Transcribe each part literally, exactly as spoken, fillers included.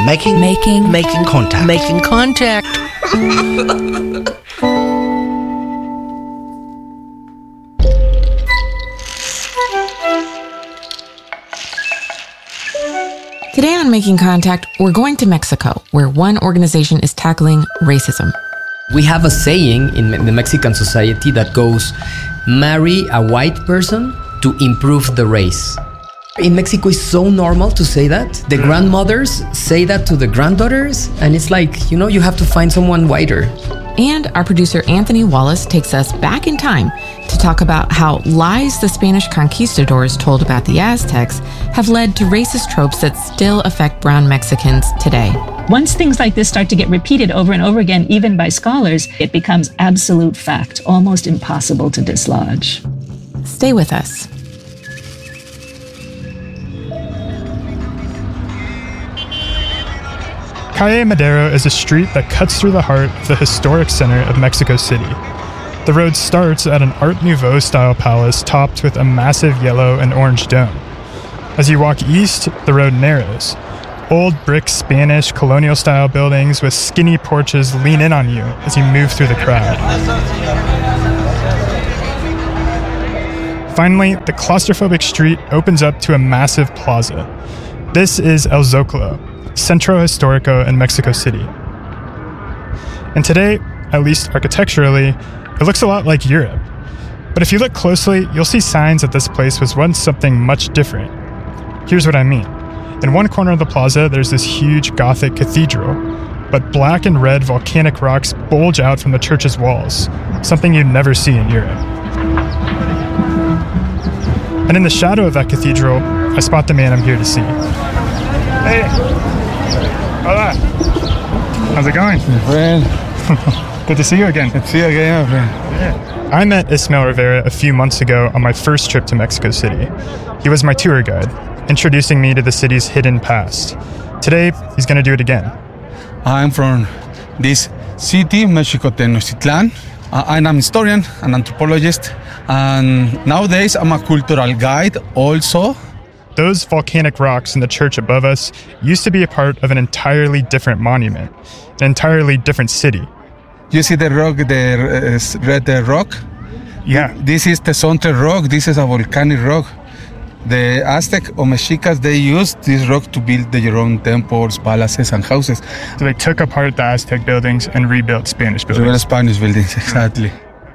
Making, Making. making contact. Making contact. Today on Making Contact, we're going to Mexico, where one organization is tackling racism. We have a saying in the Mexican society that goes, marry a white person to improve the race. In Mexico, it's so normal to say that. The grandmothers say that to the granddaughters, and it's like, you know, you have to find someone whiter. And our producer Anthony Wallace takes us back in time to talk about how lies the Spanish conquistadors told about the Aztecs have led to racist tropes that still affect brown Mexicans today. Once things like this start to get repeated over and over again, even by scholars, it becomes absolute fact, almost impossible to dislodge. Stay with us. Calle Madero is a street that cuts through the heart of the historic center of Mexico City. The road starts at an Art Nouveau-style palace topped with a massive yellow and orange dome. As you walk east, the road narrows. Old brick Spanish colonial-style buildings with skinny porches lean in on you as you move through the crowd. Finally, the claustrophobic street opens up to a massive plaza. This is El Zócalo, Centro Histórico in Mexico City. And today, at least architecturally, it looks a lot like Europe. But if you look closely, you'll see signs that this place was once something much different. Here's what I mean. In one corner of the plaza, there's this huge Gothic cathedral, but black and red volcanic rocks bulge out from the church's walls, something you'd never see in Europe. And in the shadow of that cathedral, I spot the man I'm here to see. Hey! Hola! How's it going? My friend. Good to see you again. Good to see you again, my friend. Yeah. I met Ismael Rivera a few months ago on my first trip to Mexico City. He was my tour guide, introducing me to the city's hidden past. Today, he's going to do it again. I'm from this city, Mexico Tenochtitlan. I'm an historian, an anthropologist, and nowadays I'm a cultural guide also. Those volcanic rocks in the church above us used to be a part of an entirely different monument, an entirely different city. You see the rock, the uh, red uh, rock? Yeah. This is Tezontle rock. This is a volcanic rock. The Aztec or Mexicas, they used this rock to build their own temples, palaces, and houses. So they took apart the Aztec buildings and rebuilt Spanish buildings. Rebuilt Spanish buildings, exactly.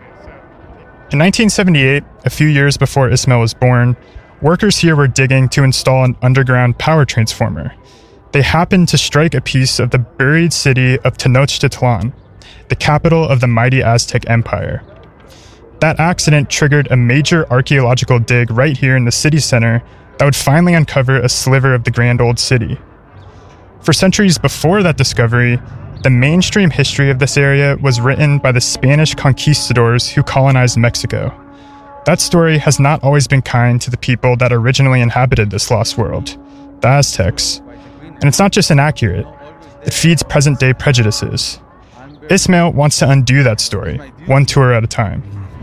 In nineteen seventy-eight, a few years before Ismael was born, workers here were digging to install an underground power transformer. They happened to strike a piece of the buried city of Tenochtitlan, the capital of the mighty Aztec Empire. That accident triggered a major archaeological dig right here in the city center that would finally uncover a sliver of the grand old city. For centuries before that discovery, the mainstream history of this area was written by the Spanish conquistadors who colonized Mexico. That story has not always been kind to the people that originally inhabited this lost world, the Aztecs. And it's not just inaccurate, it feeds present-day prejudices. Ismael wants to undo that story, one tour at a time.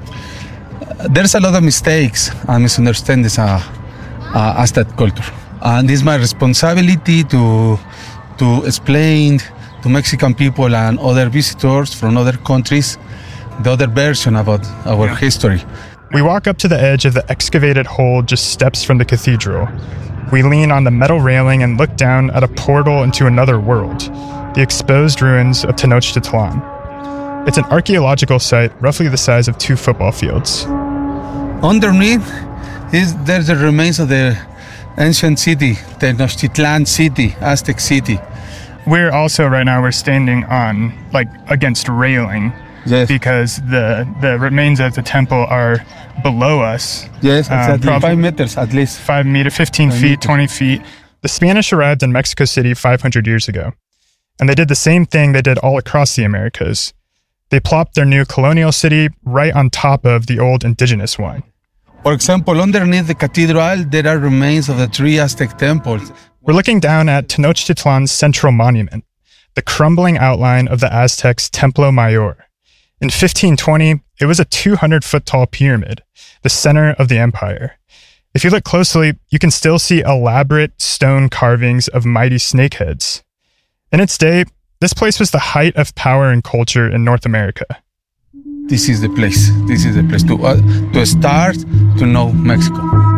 There's a lot of mistakes and misunderstandings uh, uh, Aztec culture. And it's my responsibility to, to explain to Mexican people and other visitors from other countries the other version about our yeah. history. We walk up to the edge of the excavated hole just steps from the cathedral. We lean on the metal railing and look down at a portal into another world, the exposed ruins of Tenochtitlan. It's an archaeological site roughly the size of two football fields. Underneath is there's the remains of the ancient city, Tenochtitlan city, Aztec city. We're also right now we're standing on like against railing. Yes. Because the, the remains of the temple are below us. Yes, exactly. Um, five meters at least. Five meter, fifteen five feet, meters. twenty feet. The Spanish arrived in Mexico City five hundred years ago. And they did the same thing they did all across the Americas. They plopped their new colonial city right on top of the old indigenous one. For example, underneath the cathedral, there are remains of the three Aztec temples. We're looking down at Tenochtitlan's central monument, the crumbling outline of the Aztecs' Templo Mayor. In fifteen twenty, it was a two hundred foot tall pyramid, the center of the empire. If you look closely, you can still see elaborate stone carvings of mighty snakeheads. In its day, this place was the height of power and culture in North America. This is the place. This is the place to uh, to start to know Mexico.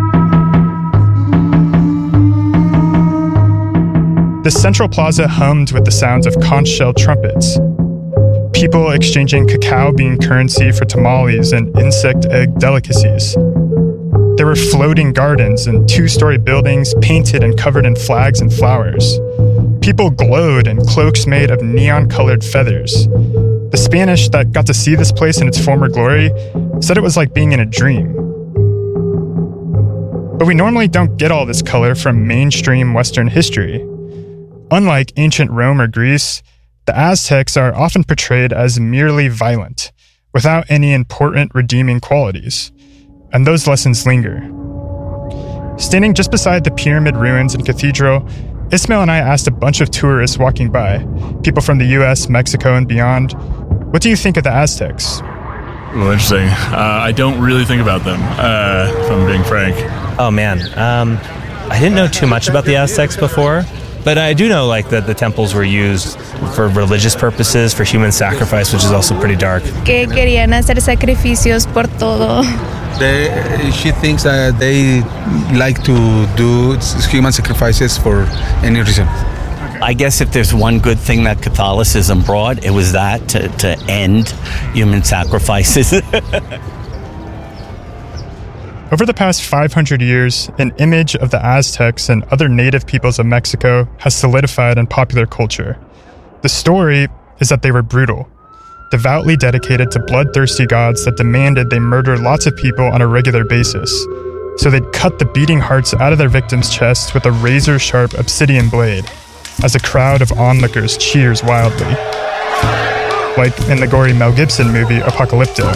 The central plaza hummed with the sounds of conch shell trumpets, people exchanging cacao bean currency for tamales and insect egg delicacies. There were floating gardens and two-story buildings painted and covered in flags and flowers. People glowed in cloaks made of neon-colored feathers. The Spanish that got to see this place in its former glory said it was like being in a dream. But we normally don't get all this color from mainstream Western history. Unlike ancient Rome or Greece, the Aztecs are often portrayed as merely violent, without any important redeeming qualities. And those lessons linger. Standing just beside the pyramid ruins and cathedral, Ismael and I asked a bunch of tourists walking by, people from the U S, Mexico, and beyond, what do you think of the Aztecs? Well, interesting. Uh, I don't really think about them, uh, if I'm being frank. Oh, man. Um, I didn't know too much about the Aztecs before, but I do know like that the temples were used for religious purposes, for human sacrifice, which is also pretty dark. Que querían hacer sacrificios por todo. They, she thinks that they like to do human sacrifices for any reason. I guess if there's one good thing that Catholicism brought, it was that, to, to end human sacrifices. Over the past five hundred years, an image of the Aztecs and other native peoples of Mexico has solidified in popular culture. The story is that they were brutal, devoutly dedicated to bloodthirsty gods that demanded they murder lots of people on a regular basis. So they'd cut the beating hearts out of their victims' chests with a razor-sharp obsidian blade, as a crowd of onlookers cheers wildly. Like in the gory Mel Gibson movie Apocalypto.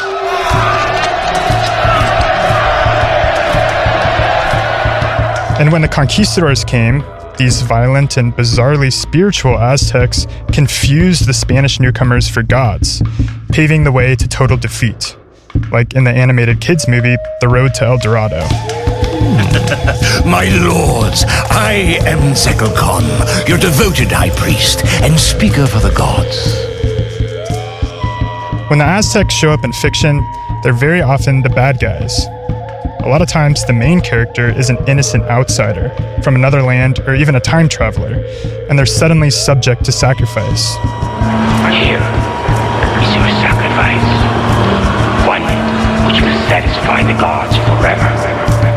And when the conquistadors came, these violent and bizarrely spiritual Aztecs confused the Spanish newcomers for gods, paving the way to total defeat, like in the animated kids movie, The Road to El Dorado. My lords, I am Zekelkon, your devoted high priest and speaker for the gods. When the Aztecs show up in fiction, they're very often the bad guys. A lot of times, the main character is an innocent outsider from another land or even a time traveler, and they're suddenly subject to sacrifice. Here is your sacrifice, one which will satisfy the gods forever.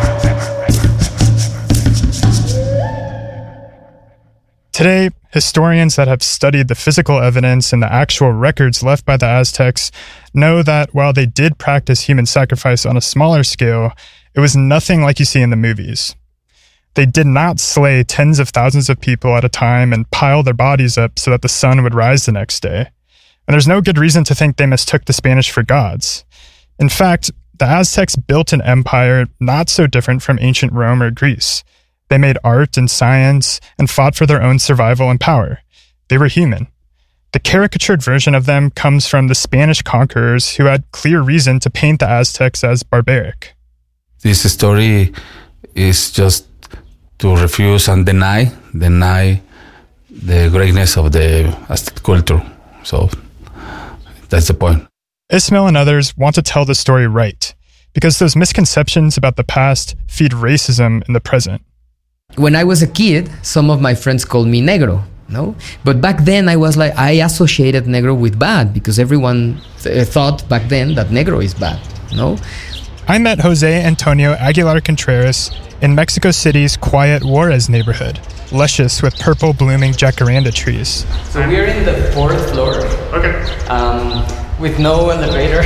Today, historians that have studied the physical evidence and the actual records left by the Aztecs know that while they did practice human sacrifice on a smaller scale, it was nothing like you see in the movies. They did not slay tens of thousands of people at a time and pile their bodies up so that the sun would rise the next day. And there's no good reason to think they mistook the Spanish for gods. In fact, the Aztecs built an empire not so different from ancient Rome or Greece. They made art and science and fought for their own survival and power. They were human. The caricatured version of them comes from the Spanish conquerors who had clear reason to paint the Aztecs as barbaric. This story is just to refuse and deny, deny the greatness of the Aztec culture. So that's the point. Ismael and others want to tell the story right, because those misconceptions about the past feed racism in the present. When I was a kid, some of my friends called me negro, no? But back then I was like, I associated negro with bad because everyone th- thought back then that negro is bad, no? I met Jose Antonio Aguilar Contreras in Mexico City's quiet Juarez neighborhood, luscious with purple blooming jacaranda trees. So we're in the fourth floor. Okay. Um, with no elevator.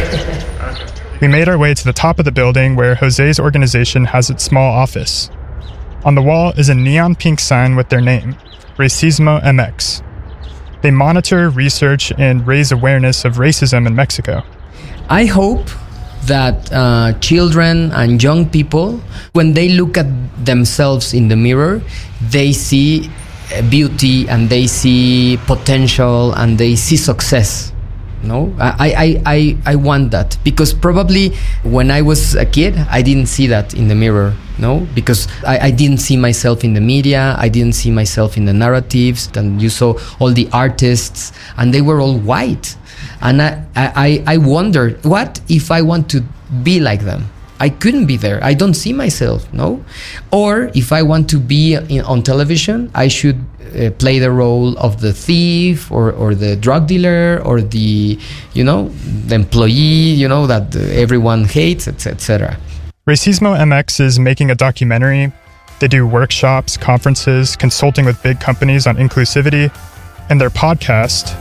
We made our way to the top of the building where Jose's organization has its small office. On the wall is a neon pink sign with their name, Racismo M X. They monitor, research, and raise awareness of racism in Mexico. I hope that uh, children and young people, when they look at themselves in the mirror, they see beauty and they see potential and they see success. No, I, I, I, I want that because probably when I was a kid, I didn't see that in the mirror. no, because I, I didn't see myself in the media, I didn't see myself in the narratives, and you saw all the artists, and they were all white. And I, I, I wondered, what if I want to be like them? I couldn't be there. I don't see myself, no? Or if I want to be in, on television, I should uh, play the role of the thief or, or the drug dealer or the, you know, the employee, you know, that everyone hates, et cetera. Racismo M X is making a documentary. They do workshops, conferences, consulting with big companies on inclusivity, and their podcast,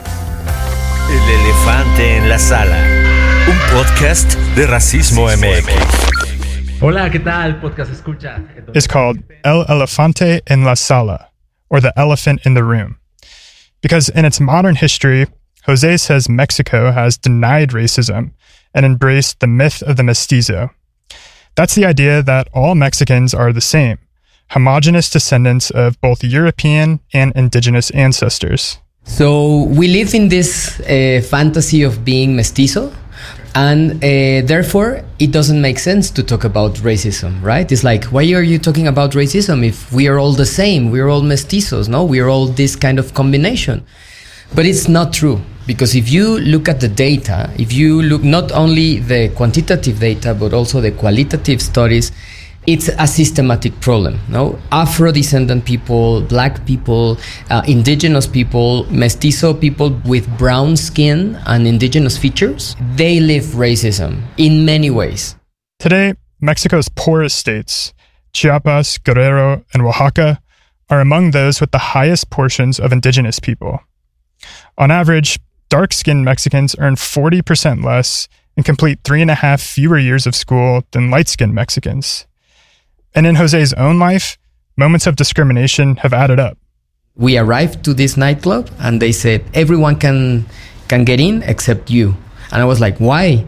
El elefante en la sala, un podcast de Racismo M X. Hola, ¿qué tal? Podcast escucha. is called El Elefante en la Sala, or the elephant in the room. Because in its modern history, Jose says Mexico has denied racism and embraced the myth of the mestizo. That's the idea that all Mexicans are the same, homogenous descendants of both European and indigenous ancestors. So we live in this uh, fantasy of being mestizo, and uh, therefore it doesn't make sense to talk about racism, right? It's like, why are you talking about racism if we are all the same? We are all mestizos, no? We are all this kind of combination. But it's not true, because if you look at the data, if you look not only the quantitative data, but also the qualitative studies, it's a systematic problem, no? Afro-descendant people, black people, uh, indigenous people, mestizo people with brown skin and indigenous features, they live racism in many ways. Today, Mexico's poorest states, Chiapas, Guerrero, and Oaxaca, are among those with the highest portions of indigenous people. On average, dark-skinned Mexicans earn forty percent less and complete three and a half fewer years of school than light-skinned Mexicans. And in Jose's own life, moments of discrimination have added up. We arrived to this nightclub and they said, everyone can can get in except you. And I was like, why?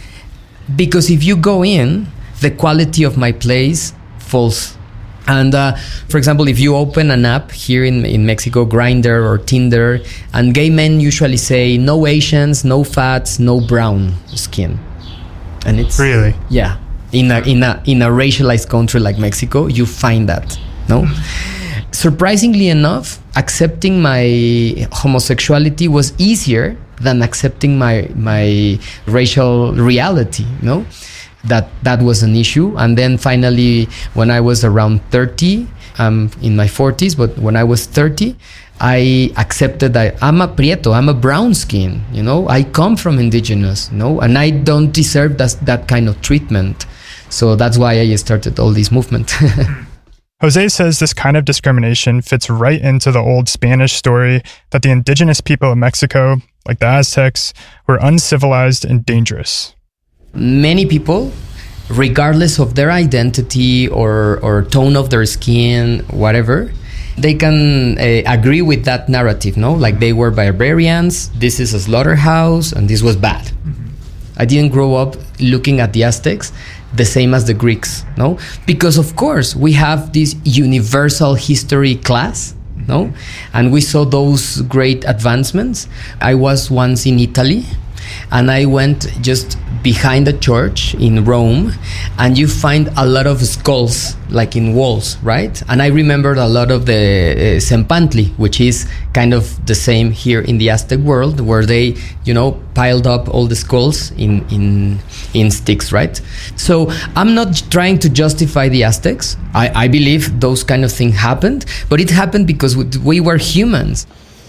Because if you go in, the quality of my place falls. And uh, for example, if you open an app here in, in Mexico, Grindr or Tinder, and gay men usually say, no Asians, no fats, no brown skin. And it's... Really? Yeah. In a, in a in a racialized country like Mexico, you find that, no? Surprisingly enough, accepting my homosexuality was easier than accepting my my racial reality, no? That that was an issue. And then finally, when I was around thirty, I'm in my forties, but when I was thirty, I accepted that I'm a prieto, I'm a brown skin, you know? I come from indigenous, you know? And I don't deserve that, that kind of treatment. So that's why I started all this movement. Jose says this kind of discrimination fits right into the old Spanish story that the indigenous people of Mexico, like the Aztecs, were uncivilized and dangerous. Many people, regardless of their identity or, or tone of their skin, whatever, they can uh, agree with that narrative, no? Like they were barbarians, this is a slaughterhouse, and this was bad. Mm-hmm. I didn't grow up looking at the Aztecs the same as the Greeks, no? Because of course we have this universal history class, no? And we saw those great advancements. I was once in Italy, and I went just behind the church in Rome, and you find a lot of skulls like in walls, right? And I remembered a lot of the uh, Sempantli, which is kind of the same here in the Aztec world, where they, you know, piled up all the skulls in in in sticks, right? So I'm not trying to justify the Aztecs. I, I believe those kind of things happened, but it happened because we were humans.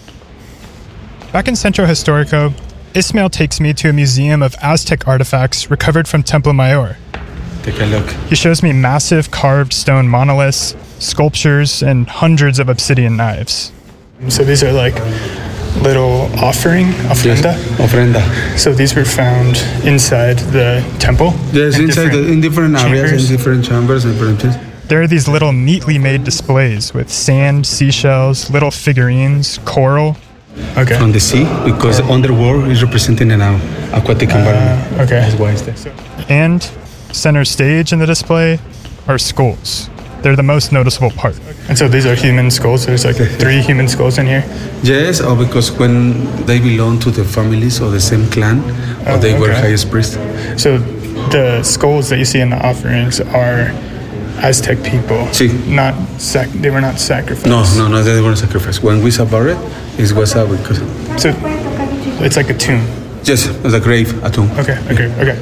Back in Centro Historico, Ismael takes me to a museum of Aztec artifacts recovered from Templo Mayor. Take a look. He shows me massive carved stone monoliths, sculptures, and hundreds of obsidian knives. So these are like little offering, ofrenda? Yes, ofrenda. So these were found inside the temple? Yes, in inside different the, in different areas, chambers. in different chambers and different things. There are these little neatly made displays with sand, seashells, little figurines, coral. Okay. From the sea, because the underworld is representing an aquatic environment. Uh, okay. That's why it's there. And center stage in the display are skulls. They're the most noticeable part. And so these are human skulls. There's like three human skulls in here. Yes, or because when they belong to the families or the same clan, or oh, they okay. were highest priest. So the skulls that you see in the offerings are Aztec people. Sí. Not sac- they were not sacrificed. No, no, no, they weren't sacrificed. When we saw buried, it was a because. So it's like a tomb. Yes, it's a grave, a tomb. Okay, okay, okay.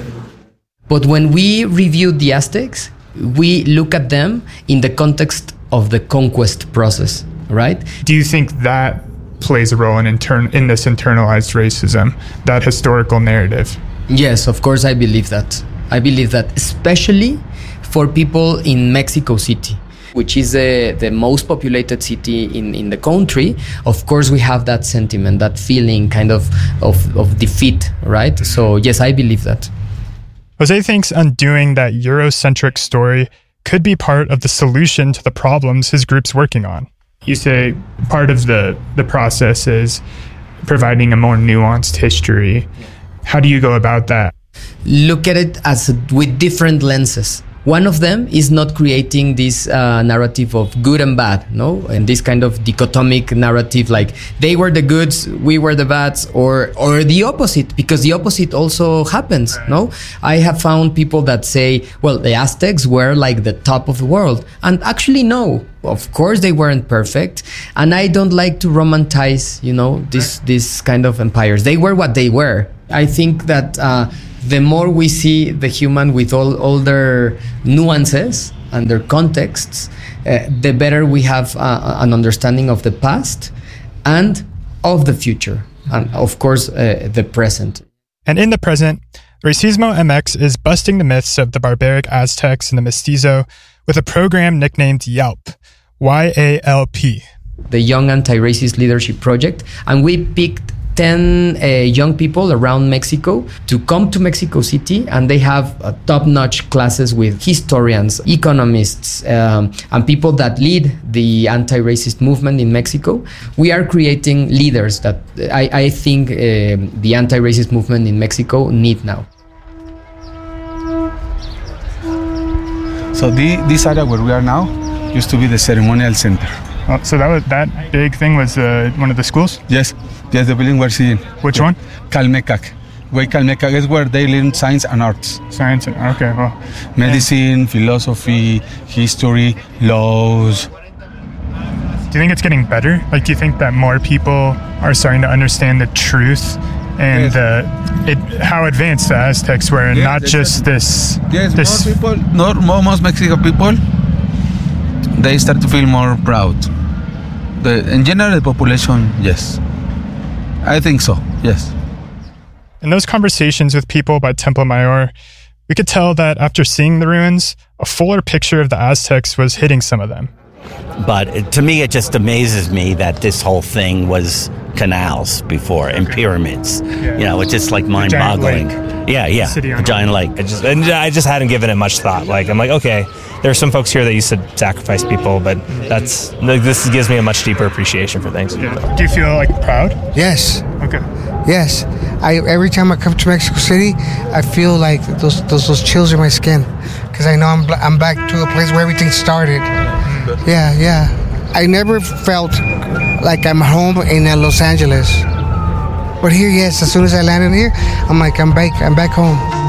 But when we review the Aztecs, we look at them in the context of the conquest process, right? Do you think that plays a role in intern- in this internalized racism, that historical narrative? Yes, of course, I believe that. I believe that, especially for people in Mexico City, which is the, the most populated city in, in the country. Of course, we have that sentiment, that feeling kind of, of, of defeat, right? So, yes, I believe that. Jose thinks undoing that Eurocentric story could be part of the solution to the problems his group's working on. You say part of the, the process is providing a more nuanced history. How do you go about that? Look at it as a, with different lenses. One of them is not creating this uh, narrative of good and bad, no, and this kind of dichotomic narrative, like they were the goods, we were the bads, or or the opposite, because the opposite also happens, no. I have found people that say, well, the Aztecs were like the top of the world, and actually no, of course they weren't perfect, and I don't like to romanticize, you know, this this kind of empires. They were what they were. I think that. Uh, The more we see the human with all, all their nuances and their contexts, uh, the better we have uh, an understanding of the past and of the future, and of course, uh, the present. And in the present, Racismo M X is busting the myths of the barbaric Aztecs and the Mestizo with a program nicknamed YALP, Y A L P. The Young Anti-Racist Leadership Project, and we picked ten uh, young people around Mexico to come to Mexico City, and they have uh, top-notch classes with historians, economists, um, and people that lead the anti-racist movement in Mexico. We are creating leaders that I, I think uh, the anti-racist movement in Mexico need now. So the, this area where we are now used to be the ceremonial center. Oh, so that was that big thing was uh, one of the schools? Yes, yes, the building we're seeing. Which one? Calmecac. Way Calmecac is where they learn science and arts. Science and okay, well, medicine, yeah. Philosophy, history, laws. Do you think it's getting better? Like, do you think that more people are starting to understand the truth and yes. uh, it, how advanced the Aztecs were, and yes, not just this? Yes, this most people, not most Mexican people. They start to feel more proud. The, in general, the population, yes. I think so, yes. In those conversations with people by Templo Mayor, we could tell that after seeing the ruins, a fuller picture of the Aztecs was hitting some of them. But it, to me, it just amazes me that this whole thing was canals before and pyramids. Yeah. You know, it's just like mind-boggling. Yeah, yeah, a giant lake. I just, and I just hadn't given it much thought. Like, I'm like, okay, there are some folks here that used to sacrifice people, but that's like, this gives me a much deeper appreciation for things. Yeah. Do you feel like proud? Yes. Okay. Yes. I every time I come to Mexico City, I feel like those those, those chills in my skin, because I know I'm I'm back to a place where everything started. Yeah, yeah. I never felt like I'm home in Los Angeles. But here, yes, as soon as I landed here, I'm like, I'm back, I'm back home.